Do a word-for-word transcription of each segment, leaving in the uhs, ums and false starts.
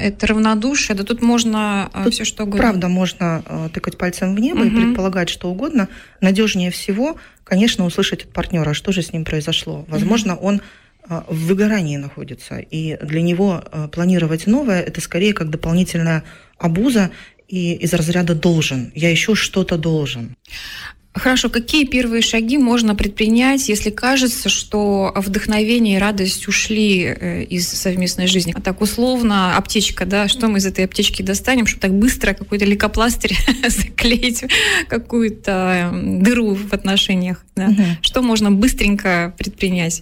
это равнодушие, да тут можно тут все что угодно. Правда, можно э, тыкать пальцем в небо угу. и предполагать что угодно. Надежнее всего, конечно, услышать от партнера, что же с ним произошло. Возможно, угу. он э, в выгорании находится, и для него э, планировать новое – это скорее как дополнительная обуза и из разряда «должен». Я еще что-то должен. Хорошо, какие первые шаги можно предпринять, если кажется, что вдохновение и радость ушли из совместной жизни? А так условно, аптечка, да, что мы из этой аптечки достанем, чтобы так быстро какой-то лейкопластырь заклеить, какую-то дыру в отношениях? Да? Угу. Что можно быстренько предпринять?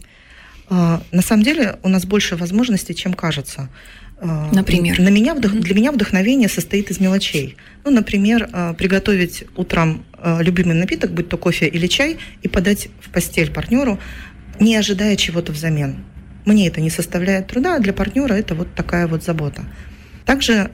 На самом деле у нас больше возможностей, чем кажется. Например? На меня, для меня вдохновение состоит из мелочей. Ну, например, приготовить утром любимый напиток, будь то кофе или чай, и подать в постель партнеру, не ожидая чего-то взамен. Мне это не составляет труда, а для партнера это вот такая вот забота. Также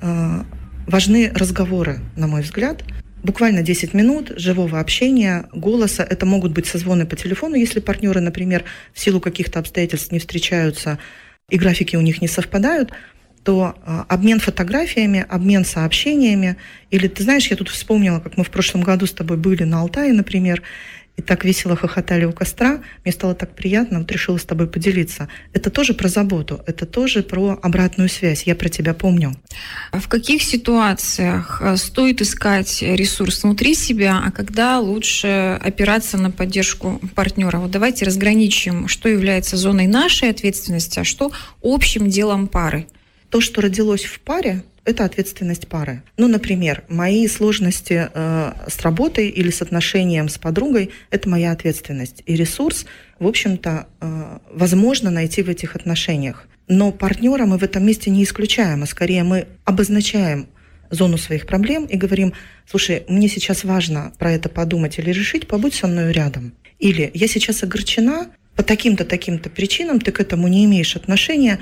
важны разговоры, на мой взгляд. Буквально десять минут живого общения, голоса. Это могут быть созвоны по телефону, если партнеры, например, в силу каких-то обстоятельств не встречаются, и графики у них не совпадают, то обмен фотографиями, обмен сообщениями. Или, ты знаешь, я тут вспомнила, как мы в прошлом году с тобой были на Алтае, например, и так весело хохотали у костра. Мне стало так приятно, вот решила с тобой поделиться. Это тоже про заботу, это тоже про обратную связь. Я про тебя помню. В каких ситуациях стоит искать ресурс внутри себя, а когда лучше опираться на поддержку партнера? Вот давайте разграничим, что является зоной нашей ответственности, а что общим делом пары. То, что родилось в паре, это ответственность пары. Ну, например, мои сложности э, с работой или с отношением с подругой – это моя ответственность. И ресурс, в общем-то, э, возможно найти в этих отношениях. Но партнера мы в этом месте не исключаем, а скорее мы обозначаем зону своих проблем и говорим: слушай, мне сейчас важно про это подумать или решить, побудь со мной рядом. Или я сейчас огорчена по таким-то, таким-то причинам, ты к этому не имеешь отношения,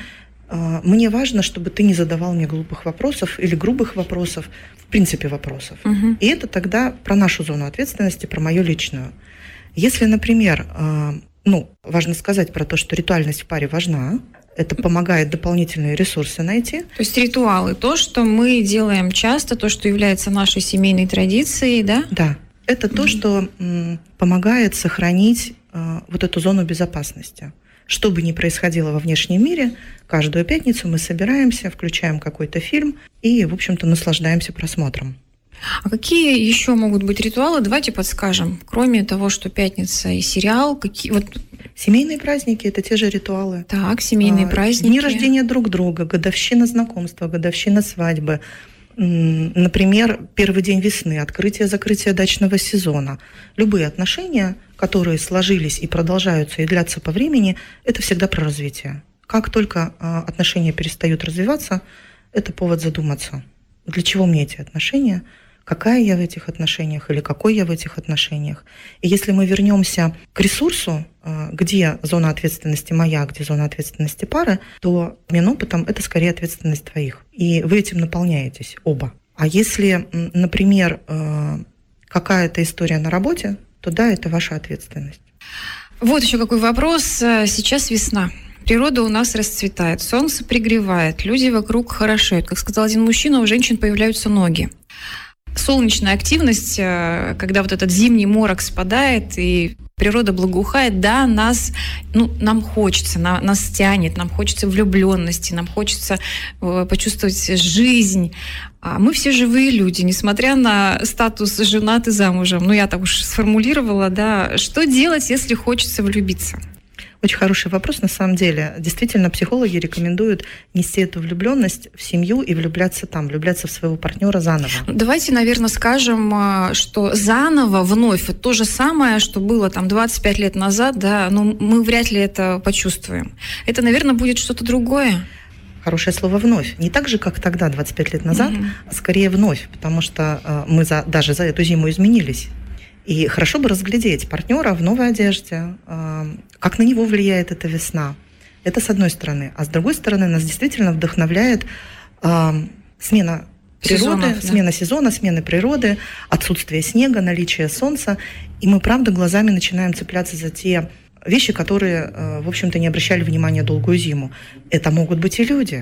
мне важно, чтобы ты не задавал мне глупых вопросов или грубых вопросов, в принципе вопросов. Угу. И это тогда про нашу зону ответственности, про мою личную. Если, например, ну, важно сказать про то, что ритуальность в паре важна, это помогает дополнительные ресурсы найти. То есть ритуалы, то, что мы делаем часто, то, что является нашей семейной традицией, да? Да. Это то, угу. что м, помогает сохранить э, вот эту зону безопасности. Что бы ни происходило во внешнем мире, каждую пятницу мы собираемся, включаем какой-то фильм и, в общем-то, наслаждаемся просмотром. А какие еще могут быть ритуалы? Давайте подскажем. Кроме того, что пятница и сериал, какие вот... Семейные праздники – это те же ритуалы. Так, семейные а, праздники. Дни рождения друг друга, годовщина знакомства, годовщина свадьбы. Например, первый день весны, открытие-закрытие дачного сезона. Любые отношения, которые сложились и продолжаются, и длятся по времени, это всегда про развитие. Как только отношения перестают развиваться, это повод задуматься, для чего мне эти отношения, какая я в этих отношениях или какой я в этих отношениях. И если мы вернемся к ресурсу, где зона ответственности моя, где зона ответственности пары, то обмен опытом – это скорее ответственность твоих. И вы этим наполняетесь оба. А если, например, какая-то история на работе, то да, это ваша ответственность. Вот еще какой вопрос. Сейчас весна. Природа у нас расцветает, солнце пригревает, люди вокруг хорошеют. Как сказал один мужчина, у женщин появляются ноги. Солнечная активность, когда вот этот зимний морок спадает и природа благоухает, да, нас, ну, нам хочется, на, нас тянет, нам хочется влюбленности, нам хочется э, почувствовать жизнь. А мы все живые люди, несмотря на статус женаты замужем. Ну, я так уж сформулировала, да. Что делать, если хочется влюбиться? Очень хороший вопрос, на самом деле. Действительно, психологи рекомендуют нести эту влюбленность в семью и влюбляться там, влюбляться в своего партнера заново. Давайте, наверное, скажем, что заново, вновь, это то же самое, что было там двадцать пять лет назад, да, но мы вряд ли это почувствуем. Это, наверное, будет что-то другое. Хорошее слово «вновь». Не так же, как тогда, двадцать пять лет назад, mm-hmm. а скорее вновь, потому что э, мы за, даже за эту зиму изменились. И хорошо бы разглядеть партнера в новой одежде, э, как на него влияет эта весна. Это с одной стороны. А с другой стороны, нас действительно вдохновляет э, смена природы, Сезонов, да. смена сезона, смена природы, отсутствие снега, наличие солнца. И мы, правда, глазами начинаем цепляться за те вещи, которые, в общем-то, не обращали внимания долгую зиму. Это могут быть и люди.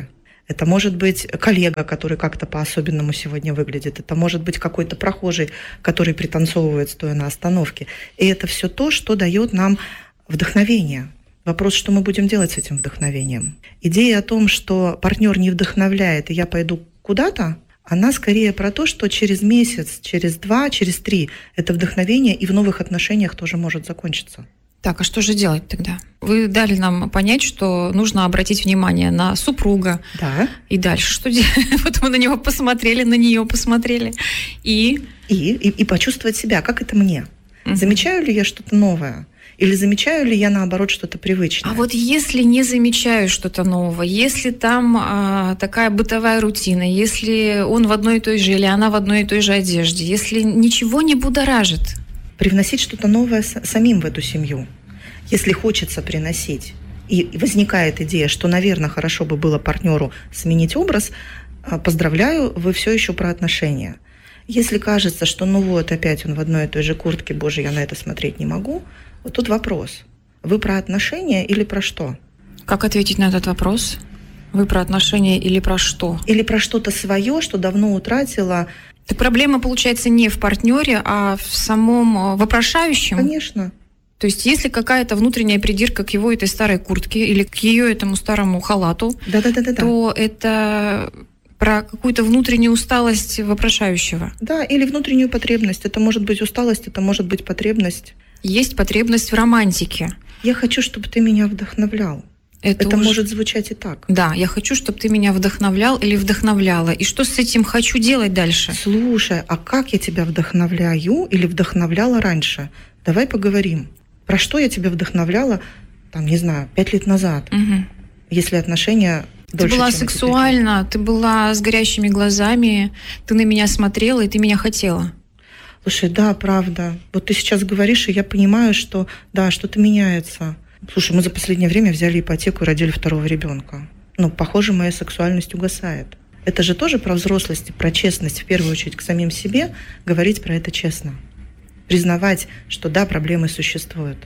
Это может быть коллега, который как-то по-особенному сегодня выглядит. Это может быть какой-то прохожий, который пританцовывает, стоя на остановке. И это все то, что дает нам вдохновение. Вопрос, что мы будем делать с этим вдохновением. Идея о том, что партнер не вдохновляет, и я пойду куда-то, она скорее про то, что через месяц, через два, через три это вдохновение и в новых отношениях тоже может закончиться. Так, а что же делать тогда? Вы дали нам понять, что нужно обратить внимание на супруга. Да. И дальше что делать? Вот мы на него посмотрели, на нее посмотрели. И? И, и, и почувствовать себя, как это мне. Угу. Замечаю ли я что-то новое? Или замечаю ли я, наоборот, что-то привычное? А вот если не замечаю что-то нового, если там а, такая бытовая рутина, если он в одной и той же, или она в одной и той же одежде, если ничего не будоражит? Привносить что-то новое самим в эту семью. Если хочется приносить, и возникает идея, что, наверное, хорошо бы было партнеру сменить образ, поздравляю, вы все еще про отношения. Если кажется, что ну вот опять он в одной и той же куртке, боже, я на это смотреть не могу, вот тут вопрос. Вы про отношения или про что? Как ответить на этот вопрос? Вы про отношения или про что? Или про что-то свое, что давно утратила. Так проблема, получается, не в партнере, а в самом вопрошающем? Конечно. То есть если какая-то внутренняя придирка к его этой старой куртке или к ее этому старому халату, Да-да-да-да-да. то это про какую-то внутреннюю усталость вопрошающего. Да, или внутреннюю потребность. Это может быть усталость, это может быть потребность. Есть потребность в романтике. Я хочу, чтобы ты меня вдохновлял. Это, это уже... может звучать и так. Да, я хочу, чтобы ты меня вдохновлял или вдохновляла. И что с этим хочу делать дальше? Слушай, а как я тебя вдохновляю или вдохновляла раньше? Давай поговорим. Про что я тебя вдохновляла, там, не знаю, пять лет назад, угу. если отношения дольше, ты была сексуальна, ты была с горящими глазами, ты на меня смотрела, и ты меня хотела. Слушай, да, правда. Вот ты сейчас говоришь, и я понимаю, что да, что-то меняется. Слушай, мы за последнее время взяли ипотеку и родили второго ребенка. Ну, похоже, моя сексуальность угасает. Это же тоже про взрослость, про честность, в первую очередь, к самим себе, говорить про это честно. Признавать, что да, проблемы существуют.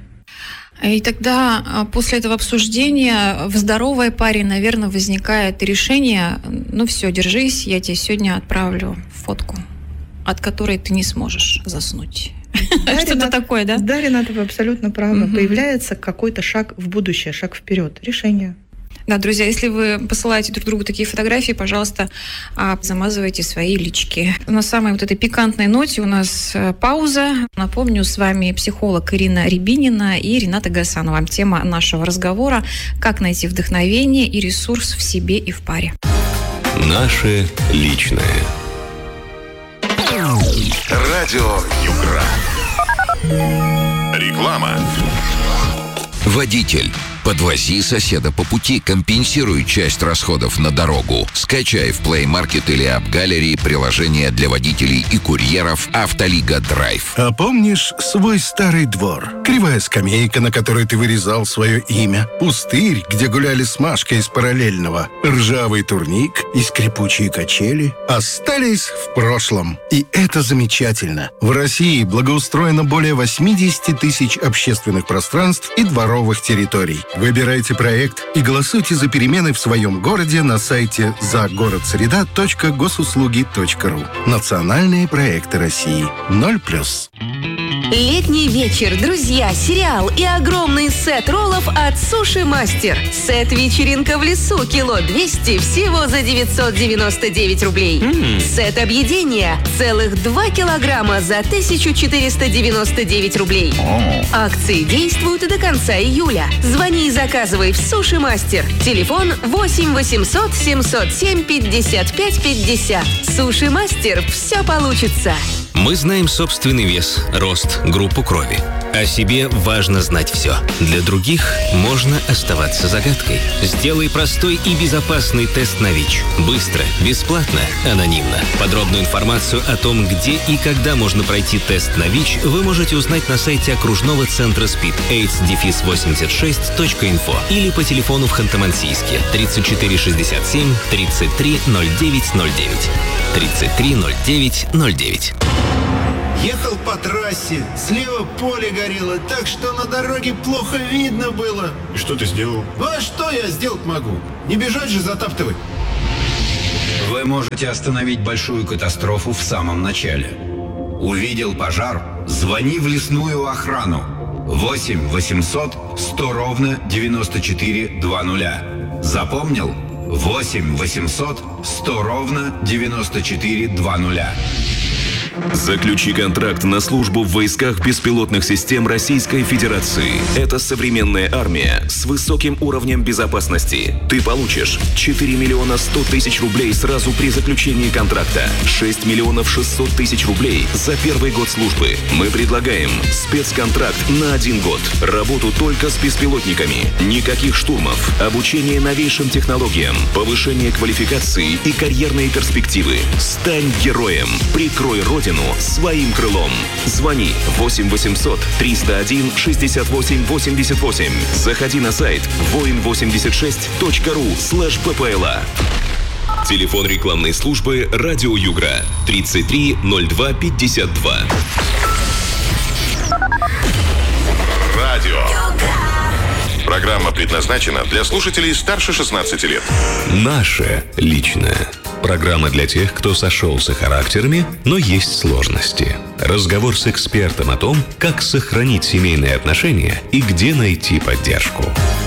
И тогда после этого обсуждения в здоровой паре, наверное, возникает решение: ну все, держись, я тебе сегодня отправлю фотку, от которой ты не сможешь заснуть. Да, Что-то Ренат, такое, да? Да, Рената, вы абсолютно правы. Угу. Появляется какой-то шаг в будущее, шаг вперед, решение. Да, друзья, если вы посылаете друг другу такие фотографии, пожалуйста, замазывайте свои лички. На самой вот этой пикантной ноте у нас пауза. Напомню, с вами психолог Ирина Рябинина и Рената Гасанова. Тема нашего разговора – как найти вдохновение и ресурс в себе и в паре. Наше личное. Радио Югра. Реклама. Водитель. Подвози соседа по пути, компенсируй часть расходов на дорогу. Скачай в Play Market или App Gallery приложение для водителей и курьеров «Автолига Драйв». А помнишь свой старый двор? Кривая скамейка, на которой ты вырезал свое имя. Пустырь, где гуляли с Машкой из параллельного. Ржавый турник и скрипучие качели остались в прошлом. И это замечательно. В России благоустроено более восемьдесят тысяч общественных пространств и дворовых территорий. Выбирайте проект и голосуйте за перемены в своем городе на сайте загородсреда точка госуслуги точка ру. Национальные проекты России. ноль плюс. Летний вечер, друзья, сериал и огромный сет роллов от Суши Мастер. Сет «Вечеринка в лесу» кило двести всего за девятьсот девяносто девять рублей. Mm. Сет объедения целых два килограмма за тысяча четыреста девяносто девять рублей. Oh. Акции действуют до конца июля. Звони и заказывай в Суши Мастер. Телефон восемь восемьсот семьсот семь пятьдесят пять пятьдесят. Суши Мастер. Все получится. Мы знаем собственный вес, рост, группу крови. О себе важно знать все. Для других можно оставаться загадкой. Сделай простой и безопасный тест на ВИЧ. Быстро, бесплатно, анонимно. Подробную информацию о том, где и когда можно пройти тест на ВИЧ, вы можете узнать на сайте окружного центра СПИД эйдс восемьдесят шесть точка инфо или по телефону в Ханты-Мансийске тридцать четыре шестьдесят семь тридцать три ноль девять ноль девять. тридцать три ноль девять ноль девять. Ехал по трассе, слева поле горело, так что на дороге плохо видно было. И что ты сделал? Ну а что я сделать могу? Не бежать же затаптывать. Вы можете остановить большую катастрофу в самом начале. Увидел пожар? Звони в лесную охрану. восемь восемьсот сто ровно девяносто четыре двадцать. Запомнил? восемь восемьсот сто ровно девяносто четыре двадцать. Заключи контракт на службу в войсках беспилотных систем Российской Федерации. Это современная армия с высоким уровнем безопасности. Ты получишь четыре миллиона сто тысяч рублей сразу при заключении контракта, шесть миллионов шестьсот тысяч рублей за первый год службы. Мы предлагаем спецконтракт на один год, работу только с беспилотниками, никаких штурмов, обучение новейшим технологиям, повышение квалификации и карьерные перспективы. Стань героем, прикрой родину своим крылом. Звони восемь восемьсот триста один шестьдесят восемь восемьдесят восемь. Заходи на сайт воин восемьдесят шесть точка ру слэш ппла. Телефон рекламной службы «Радио Югра» тридцать три ноль два пятьдесят два. Радио. Программа предназначена для слушателей старше шестнадцати лет. Наше личное. Программа для тех, кто сошелся характерами, но есть сложности. Разговор с экспертом о том, как сохранить семейные отношения и где найти поддержку.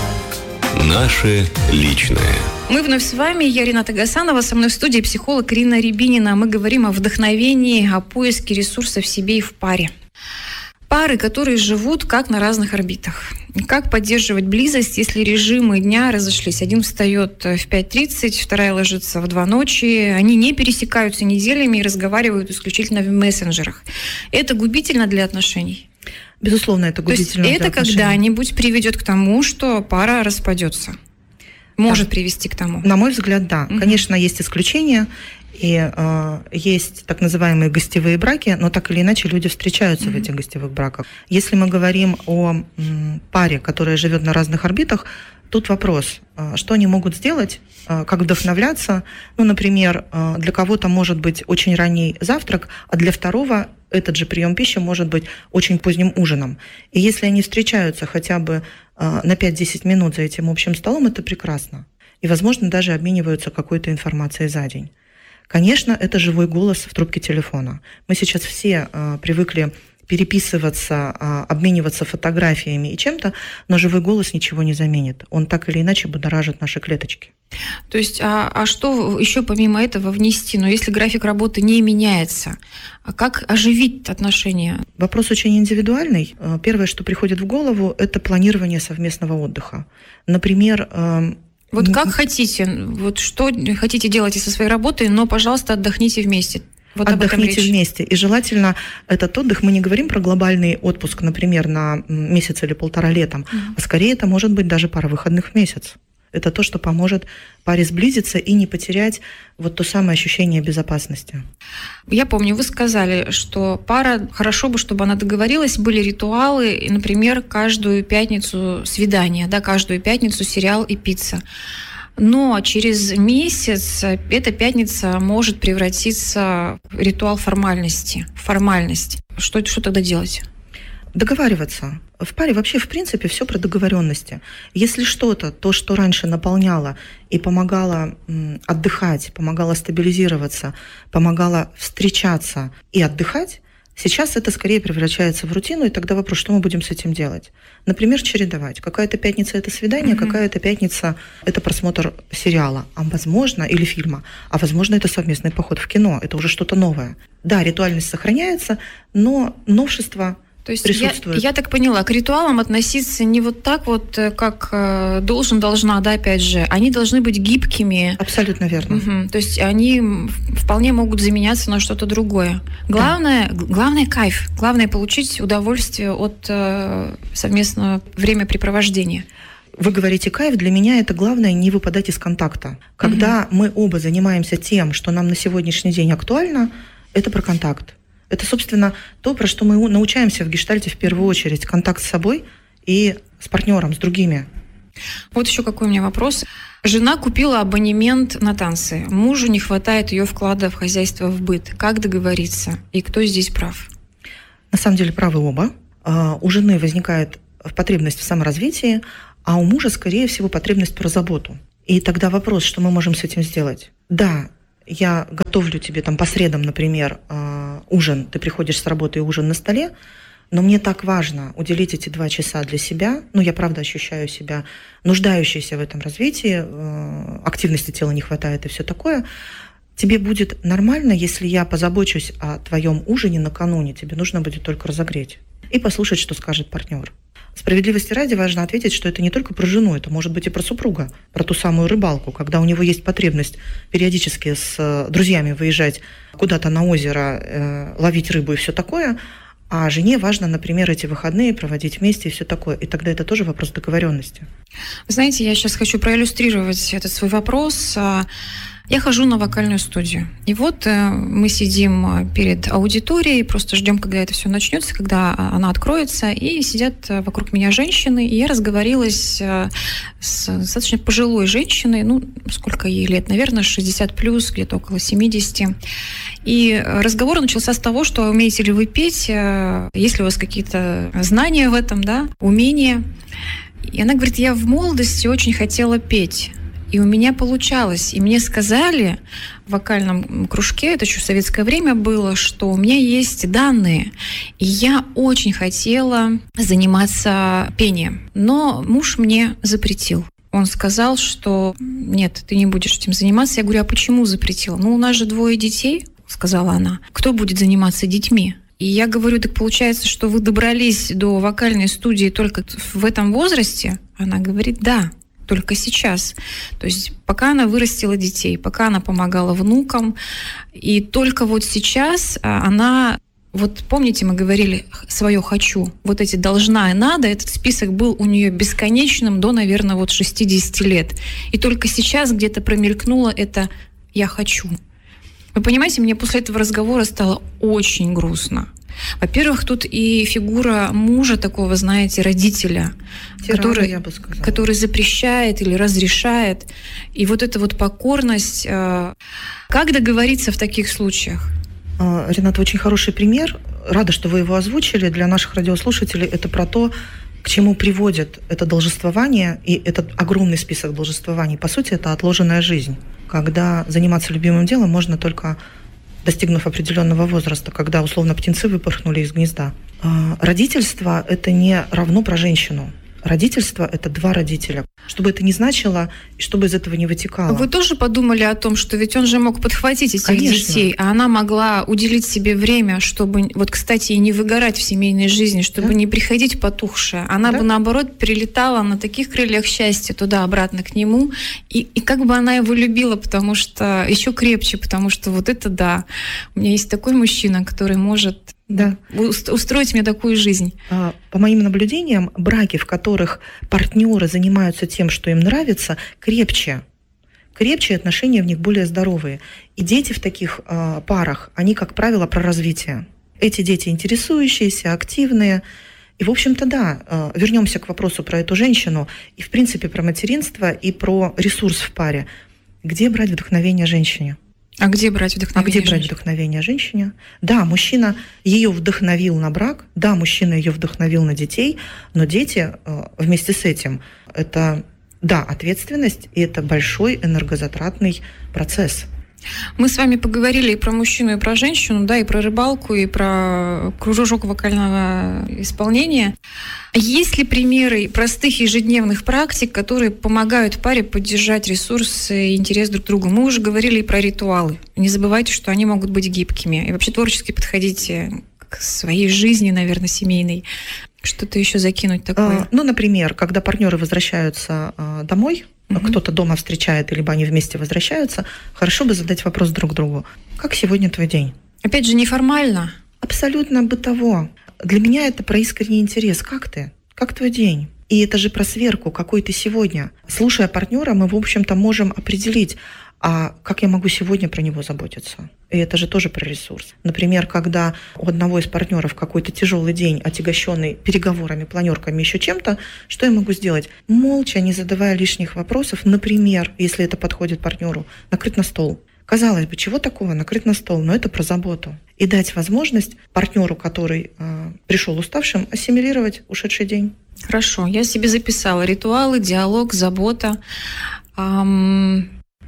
Наше личное. Мы вновь с вами. Я Рената Гасанова. Со мной в студии психолог Ирина Рябинина. Мы говорим о вдохновении, о поиске ресурсов в себе и в паре. Пары, которые живут как на разных орбитах. Как поддерживать близость, если режимы дня разошлись? Один встает в пять тридцать, вторая ложится в два ночи. Они не пересекаются неделями и разговаривают исключительно в мессенджерах. Это губительно для отношений? Безусловно, это губительно. То есть для это отношений. когда-нибудь приведет к тому, что пара распадется? Может да. привести к тому? На мой взгляд, да. Угу. Конечно, есть исключения. И э, есть так называемые гостевые браки, но так или иначе люди встречаются mm-hmm. в этих гостевых браках. Если мы говорим о м, паре, которая живет на разных орбитах, тут вопрос, э, что они могут сделать, э, как вдохновляться. Ну, например, э, для кого-то может быть очень ранний завтрак, а для второго этот же прием пищи может быть очень поздним ужином. И если они встречаются хотя бы э, на пять-десять минут за этим общим столом, это прекрасно. И, возможно, даже обмениваются какой-то информацией за день. Конечно, это живой голос в трубке телефона. Мы сейчас все э, привыкли переписываться, э, обмениваться фотографиями и чем-то, но живой голос ничего не заменит. Он так или иначе будоражит наши клеточки. То есть, а, а что еще помимо этого внести? Но если график работы не меняется, как оживить отношения? Вопрос очень индивидуальный. Первое, что приходит в голову, это планирование совместного отдыха. Например, э, Вот как хотите, вот что хотите делать со своей работой, но, пожалуйста, отдохните вместе. Вот Отдохните вместе. И желательно этот отдых, мы не говорим про глобальный отпуск, например, на месяц или полтора летом, mm-hmm. а скорее это может быть даже пара выходных в месяц. Это то, что поможет паре сблизиться и не потерять вот то самое ощущение безопасности. Я помню, вы сказали, что пара, хорошо бы, чтобы она договорилась, были ритуалы, например, каждую пятницу свидание, да, каждую пятницу сериал и пицца. Но через месяц эта пятница может превратиться в ритуал формальности, в формальность. Что, что тогда делать? Договариваться. В паре вообще, в принципе, все про договоренности. Если что-то, то, что раньше наполняло и помогало м, отдыхать, помогало стабилизироваться, помогало встречаться и отдыхать, сейчас это скорее превращается в рутину, и тогда вопрос, что мы будем с этим делать? Например, чередовать. Какая-то пятница – это свидание, mm-hmm. какая-то пятница – это просмотр сериала, а возможно, или фильма, а возможно, это совместный поход в кино, это уже что-то новое. Да, ритуальность сохраняется, но новшество То есть присутствует. Я, я так поняла, к ритуалам относиться не вот так вот, как э, должен, должна, да, опять же. Они должны быть гибкими. Абсолютно верно. Угу. То есть они вполне могут заменяться на что-то другое. Главное, да. главное кайф. Главное получить удовольствие от э, совместного времяпрепровождения. Вы говорите кайф, для меня это главное не выпадать из контакта. Когда угу. мы оба занимаемся тем, что нам на сегодняшний день актуально, это про контакт. Это, собственно, то, про что мы научаемся в гештальте в первую очередь. Контакт с собой и с партнером, с другими. Вот еще какой у меня вопрос. Жена купила абонемент на танцы. Мужу не хватает ее вклада в хозяйство, в быт. Как договориться? И кто здесь прав? На самом деле правы оба. У жены возникает потребность в саморазвитии, а у мужа, скорее всего, потребность про заботу. И тогда вопрос, что мы можем с этим сделать? Да, я готовлю тебе там по средам, например, ужин, ты приходишь с работы и ужин на столе, но мне так важно уделить эти два часа для себя, ну, я правда ощущаю себя нуждающейся в этом развитии, активности тела не хватает и все такое. Тебе будет нормально, если я позабочусь о твоем ужине накануне, тебе нужно будет только разогреть и послушать, что скажет партнер. Справедливости ради важно ответить, что это не только про жену, это может быть и про супруга, про ту самую рыбалку, когда у него есть потребность периодически с друзьями выезжать куда-то на озеро, э, ловить рыбу и все такое, а жене важно, например, эти выходные проводить вместе и все такое. И тогда это тоже вопрос договоренности. Вы знаете, я сейчас хочу проиллюстрировать этот свой вопрос. Я хожу на вокальную студию. И вот мы сидим перед аудиторией, просто ждем, когда это все начнется, когда она откроется, и сидят вокруг меня женщины. И я разговорилась с достаточно пожилой женщиной, ну, сколько ей лет, наверное, шестьдесят плюс, где-то около семьдесят. И разговор начался с того, что умеете ли вы петь, есть ли у вас какие-то знания в этом, да, умения. И она говорит, я в молодости очень хотела петь. И у меня получалось. И мне сказали в вокальном кружке, это еще в советское время было, что у меня есть данные. И я очень хотела заниматься пением. Но муж мне запретил. Он сказал, что нет, ты не будешь этим заниматься. Я говорю, а почему запретил? Ну, у нас же двое детей, сказала она. Кто будет заниматься детьми? И я говорю, так получается, что вы добрались до вокальной студии только в этом возрасте? Она говорит, да. Только сейчас. То есть пока она вырастила детей, пока она помогала внукам, и только вот сейчас она, вот помните, мы говорили свое «хочу», вот эти «должна» и «надо», этот список был у нее бесконечным до, наверное, вот шестьдесят лет. И только сейчас где-то промелькнуло это «я хочу». Вы понимаете, мне после этого разговора стало очень грустно. Во-первых, тут и фигура мужа такого, знаете, родителя, Тирана, который, я бы сказала. который запрещает или разрешает. И вот эта вот покорность. Как договориться в таких случаях? Рената, очень хороший пример. Рада, что вы его озвучили. Для наших радиослушателей это про то, к чему приводит это должествование и этот огромный список должествований. По сути, это отложенная жизнь, когда заниматься любимым делом можно только достигнув определенного возраста, когда, условно, птенцы выпорхнули из гнезда. Родительство – это не равно про женщину. Родительство – это два родителя. Что бы это ни значило, и что бы из этого не вытекало. Вы тоже подумали о том, что ведь он же мог подхватить этих Конечно. детей, а она могла уделить себе время, чтобы, вот, кстати, и не выгорать в семейной жизни, чтобы да? не приходить потухшая. Она да? бы, наоборот, перелетала на таких крыльях счастья туда-обратно к нему, и, и как бы она его любила, потому что еще крепче, потому что вот это да. У меня есть такой мужчина, который может... Да. Устроить мне такую жизнь. По моим наблюдениям, браки, в которых партнеры занимаются тем, что им нравится, крепче. Крепче, отношения в них более здоровые. И дети в таких э, парах, они, как правило, про развитие. Эти дети интересующиеся, активные. И, в общем-то, да, э, вернемся к вопросу про эту женщину и, в принципе, про материнство и про ресурс в паре. Где брать вдохновение женщине? А где брать вдохновение? А где брать женщине? вдохновение женщине? Да, мужчина ее вдохновил на брак, да, мужчина ее вдохновил на детей, но дети э, вместе с этим это, да, ответственность, и это большой энергозатратный процесс. Мы с вами поговорили и про мужчину, и про женщину, да, и про рыбалку, и про кружок вокального исполнения. Есть ли примеры простых ежедневных практик, которые помогают паре поддержать ресурсы и интерес друг к другу? Мы уже говорили и про ритуалы. Не забывайте, что они могут быть гибкими. И вообще творчески подходите к своей жизни, наверное, семейной. Что-то еще закинуть такое? А, ну, например, когда партнеры возвращаются а, домой, Uh-huh. кто-то дома встречает, либо они вместе возвращаются, хорошо бы задать вопрос друг другу. Как сегодня твой день? Опять же, неформально. Абсолютно бытово. Для меня это про искренний интерес. Как ты? Как твой день? И это же про сверку, какой ты сегодня. Слушая партнера, мы, в общем-то, можем определить, а как я могу сегодня про него заботиться. И это же тоже про ресурс. Например, когда у одного из партнеров какой-то тяжелый день, отягощенный переговорами, планерками, еще чем-то, что я могу сделать? Молча, не задавая лишних вопросов, например, если это подходит партнеру, накрыть на стол. Казалось бы, чего такого, накрыть на стол, но это про заботу. И дать возможность партнеру, который э, пришел уставшим, ассимилировать ушедший день. Хорошо, я себе записала ритуалы, диалог, забота. Эм...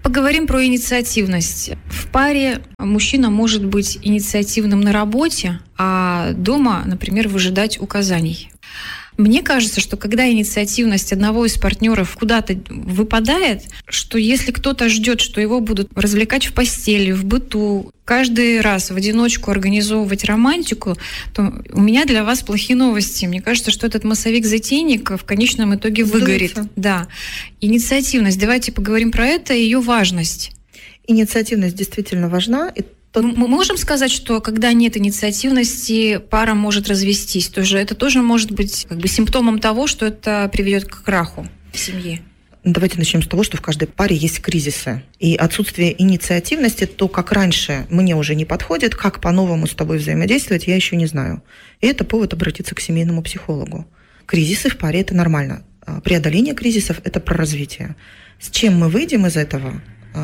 Поговорим про инициативность. В паре мужчина может быть инициативным на работе, а дома, например, выжидать указаний. Мне кажется, что когда инициативность одного из партнеров куда-то выпадает, что если кто-то ждет, что его будут развлекать в постели, в быту, каждый раз в одиночку организовывать романтику, то у меня для вас плохие новости. Мне кажется, что этот массовик-затейник в конечном итоге выгорит. Сдается. Да. Инициативность. Давайте поговорим про это и ее важность. Инициативность действительно важна. И тот... Мы можем сказать, что когда нет инициативности, пара может развестись. Тоже, это тоже может быть как бы симптомом того, что это приведет к краху семьи. Давайте начнем с того, что в каждой паре есть кризисы. И отсутствие инициативности, то, как раньше, мне уже не подходит, как по-новому с тобой взаимодействовать, я еще не знаю. И это повод обратиться к семейному психологу. Кризисы в паре – это нормально. Преодоление кризисов – это про развитие. С чем мы выйдем из этого,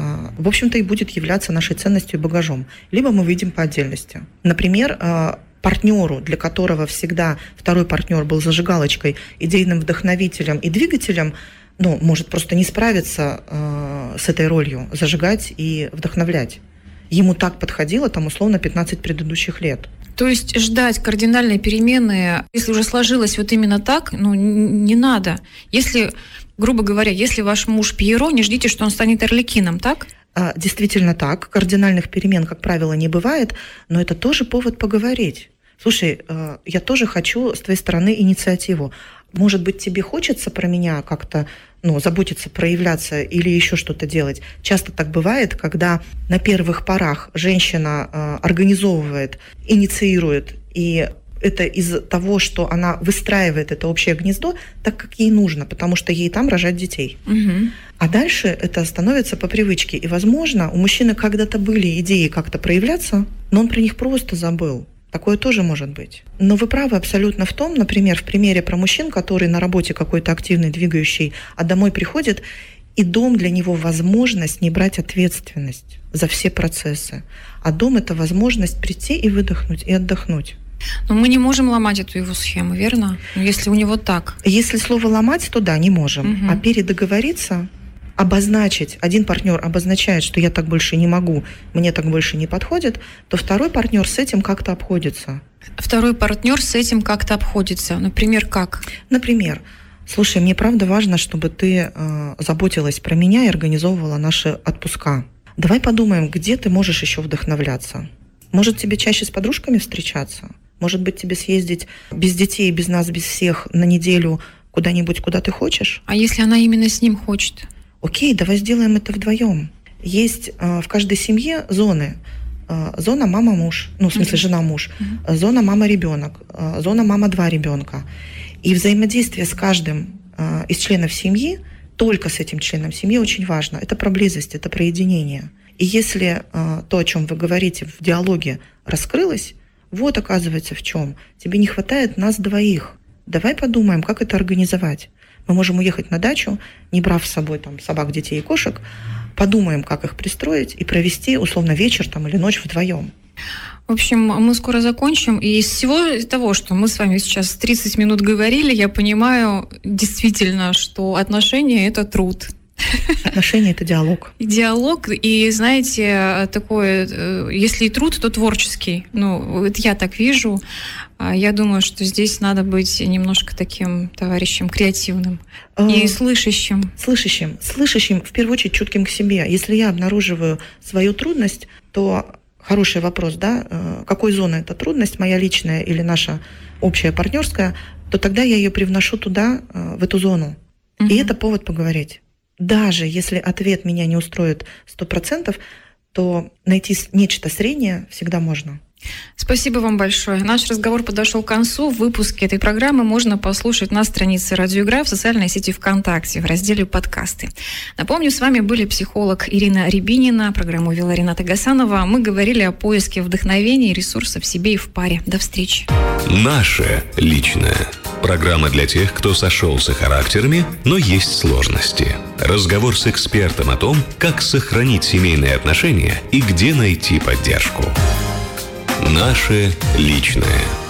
в общем-то, и будет являться нашей ценностью и багажом. Либо мы выйдем по отдельности. Например, партнеру, для которого всегда второй партнер был зажигалочкой, идейным вдохновителем и двигателем, ну, может просто не справиться э, с этой ролью, зажигать и вдохновлять. Ему так подходило, там, условно, пятнадцать предыдущих лет. То есть ждать кардинальной перемены, если уже сложилось вот именно так, ну, не надо. Если, грубо говоря, если ваш муж Пьеро, не ждите, что он станет Арлекином, так? А, действительно так. Кардинальных перемен, как правило, не бывает, но это тоже повод поговорить. Слушай, э, я тоже хочу с твоей стороны инициативу. Может быть, тебе хочется про меня как-то, ну, заботиться, проявляться или еще что-то делать. Часто так бывает, когда на первых порах женщина э, организовывает, инициирует, и это из-за того, что она выстраивает это общее гнездо так, как ей нужно, потому что ей там рожать детей. Угу. А дальше это становится по привычке. И, возможно, у мужчины когда-то были идеи как-то проявляться, но он про них просто забыл. Такое тоже может быть. Но вы правы абсолютно в том, например, в примере про мужчин, который на работе какой-то активный, двигающий, а домой приходит, и дом для него возможность не брать ответственность за все процессы. А дом – это возможность прийти и выдохнуть, и отдохнуть. Но мы не можем ломать эту его схему, верно? Если у него так. Если слово «ломать», то да, не можем. Угу. А передоговориться, обозначить, один партнер обозначает, что я так больше не могу, мне так больше не подходит, то второй партнер с этим как-то обходится. Второй партнер с этим как-то обходится. Например, как? Например, слушай, мне правда важно, чтобы ты э, заботилась про меня и организовывала наши отпуска. Давай подумаем, где ты можешь еще вдохновляться. Может, тебе чаще с подружками встречаться? Может быть, тебе съездить без детей, без нас, без всех на неделю куда-нибудь, куда ты хочешь? А если она именно с ним хочет? Окей, давай сделаем это вдвоем. Есть э, в каждой семье зоны. Э, зона мама-муж, ну, в смысле, mm-hmm. жена-муж. Mm-hmm. Зона мама-ребенок. Э, зона мама-два ребенка. И взаимодействие с каждым э, из членов семьи, только с этим членом семьи, очень важно. Это про близость, это про единение. И если э, то, о чем вы говорите в диалоге, раскрылось, вот оказывается в чем. Тебе не хватает нас двоих. Давай подумаем, как это организовать. Мы можем уехать на дачу, не брав с собой там собак, детей и кошек, подумаем, как их пристроить и провести, условно, вечер там, или ночь вдвоем. В общем, мы скоро закончим. И из всего того, что мы с вами сейчас тридцать минут говорили, я понимаю действительно, что отношения – это труд. Отношения – это диалог. И диалог, и, знаете, такое, если и труд, то творческий. Ну, это я так вижу. Я думаю, что здесь надо быть немножко таким товарищем креативным и слышащим. Слышащим. Слышащим, в первую очередь, чутким к себе. Если я обнаруживаю свою трудность, то хороший вопрос, да, какой зоны эта трудность, моя личная или наша общая партнерская, то тогда я ее привношу туда, в эту зону. Угу. И это повод поговорить. Даже если ответ меня не устроит сто процентов, то найти нечто среднее всегда можно. Спасибо вам большое. Наш разговор подошел к концу. Выпуски этой программы можно послушать на странице «Радио Игра» в социальной сети ВКонтакте в разделе «Подкасты». Напомню, с вами были психолог Ирина Рябинина, программу вела Рената Гасанова. Мы говорили о поиске вдохновения и ресурсов в себе и в паре. До встречи. Наше личное. Программа для тех, кто сошелся характерами, но есть сложности. Разговор с экспертом о том, как сохранить семейные отношения и где найти поддержку. Наше личное.